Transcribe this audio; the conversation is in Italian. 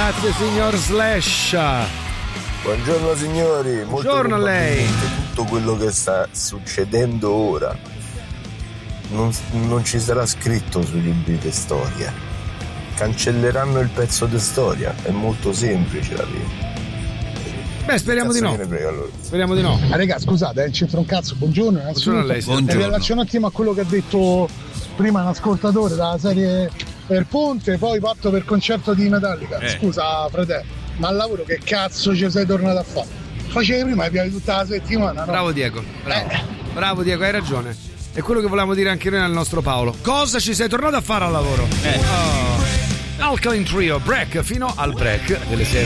Grazie signor Slash. Buongiorno signori. Buongiorno a lei. Tutto quello che sta succedendo ora non ci sarà scritto sui libri di storia. Cancelleranno il pezzo di storia. È molto semplice la vita. Beh, speriamo di no. Allora. Speriamo di no. Raga, scusate, non c'entra un cazzo. Buongiorno, Buongiorno a lei. Mi rilaccio un attimo a quello che ha detto prima un ascoltatore della serie Per Ponte, poi patto per concerto di Metallica. Scusa, frate, ma al lavoro che cazzo ci sei tornato a fare? Facevi prima e piavi tutta la settimana, no? Bravo Diego, bravo Diego, hai ragione. È quello che volevamo dire anche noi al nostro Paolo. Cosa ci sei tornato a fare al lavoro? Alkaline Trio, break fino al break delle 6.